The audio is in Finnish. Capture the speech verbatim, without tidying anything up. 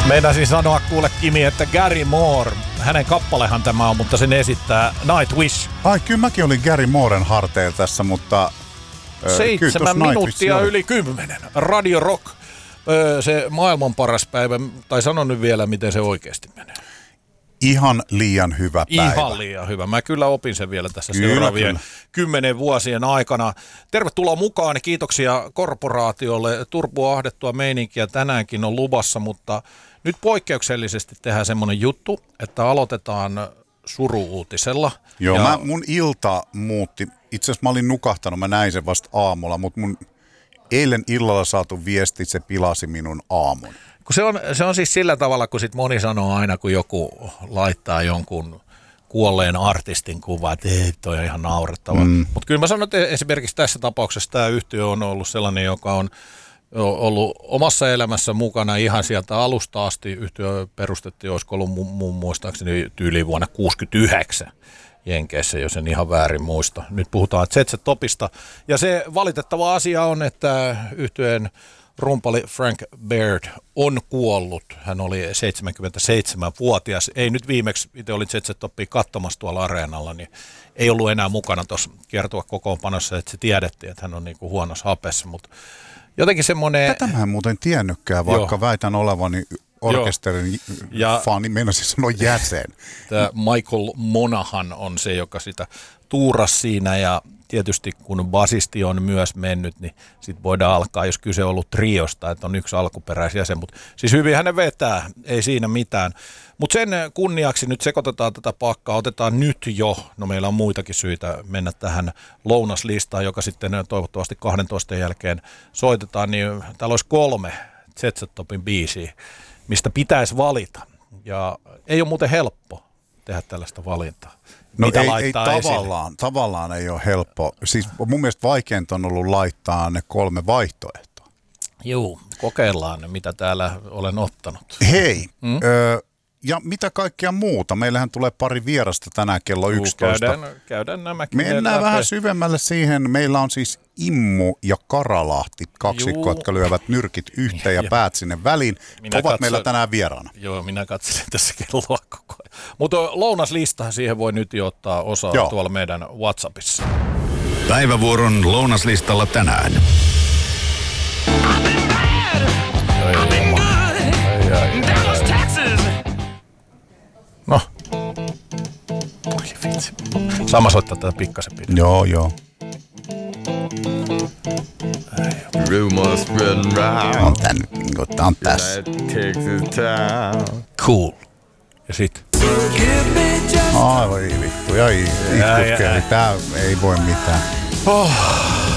Meinasin sanoa kuule Kimi, että Gary Moore, hänen kappalehan tämä on, mutta sen esittää Nightwish. Ai, kyllä mäkin olin Gary Mooren harteilla tässä, mutta... Seitsemän minuuttia yli kymmenen. Radio Rock, öö, se maailman paras päivä, tai sano nyt vielä, miten se oikeasti menee. Ihan liian hyvä päivä. Ihan liian hyvä. Mä kyllä opin sen vielä tässä kyllä, seuraavien kyllä. kymmenen vuosien aikana. Tervetuloa mukaan. Kiitoksia korporaatiolle. Turboahdettua meininkiä tänäänkin on luvassa, mutta nyt poikkeuksellisesti tehdään semmoinen juttu, että aloitetaan suru-uutisella. Joo, ja... mä, mun ilta muutti. Itse asiassa mä olin nukahtanut, mä näin sen vasta aamulla, mutta mun eilen illalla saatu viesti, se pilasi minun aamun. Kun se, on, se on siis sillä tavalla, kun sit moni sanoo aina, kun joku laittaa jonkun kuolleen artistin kuva, että ei, toi on ihan naurettava. Mm. Mutta kyllä mä sanon, että esimerkiksi tässä tapauksessa tämä yhtiö on ollut sellainen, joka on ollut omassa elämässä mukana ihan sieltä alusta asti. Yhtiö perustettiin, olisiko ollut mu- mu- muistaakseni tyyliin vuonna kuusikymmentäyhdeksän. Jenkeissä, jos en ihan väärin muista. Nyt puhutaan Z Z-Topista. Ja se valitettava asia on, että yhtyeen rumpali Frank Baird on kuollut. Hän oli seitsemänkymmentäseitsemänvuotias. Ei nyt viimeksi, itse olin Z Z-Topia katsomassa tuolla areenalla, niin ei ollut enää mukana tuossa kiertua kokoonpanossa, että se tiedettiin, että hän on niin kuin huonossa hapessa. Mutta jotenkin semmoinen... Tätä mä en muuten tiennytkään, vaikka Joo. väitän olevani orkesterin ja fani, meinasin sanoa jäsen. Tämä Michael Monaghan on se, joka sitä tuurasi siinä, ja tietysti kun basisti on myös mennyt, niin sitten voidaan alkaa, jos kyse on ollut triosta, että on yksi alkuperäisjäsen, mutta siis hyvin hänen vetää, ei siinä mitään. Mutta sen kunniaksi nyt sekoitetaan tätä pakkaa, otetaan nyt jo, no meillä on muitakin syitä mennä tähän lounaslistaan, joka sitten toivottavasti kahdentoista jälkeen soitetaan, niin täällä olisi kolme Z Z-Topin biisiä, mistä pitäisi valita. Ja ei ole muuten helppo tehdä tällaista valintaa. No Mitä ei, laittaa ei tavallaan, tavallaan ei ole helppo. Siis mun mielestä vaikeinta on ollut laittaa ne kolme vaihtoehtoa. Juu, kokeillaan ne, mitä täällä olen ottanut. Hei, mm? ö, ja mitä kaikkea muuta? Meillähän tulee pari vierasta tänään kello Juu, yksitoista. Käydään, käydään nämäkin. Mennään läpi. vähän syvemmälle siihen. Meillä on siis Immu ja Karalahti, kaksikko, jotka lyövät nyrkit yhteen ja, ja päät sinne väliin. Minä ovat katso... meillä tänään vieraana. Joo, minä katselen tässä kelloa koko ajan. Mutta lounaslistahan siihen voi nyt jo ottaa osaa Joo. tuolla meidän WhatsAppissa. Päivävuoron lounaslistalla tänään. No. Oi vitsi. Sama soittaa tätä pikkasen pidä. Joo, joo. Rumors spreading round. On tän nyt niinku, tää on tässä. Cool. Ja sit. Ai voi vittu, ja itkut keli. Tää ei voi mitään. Oh.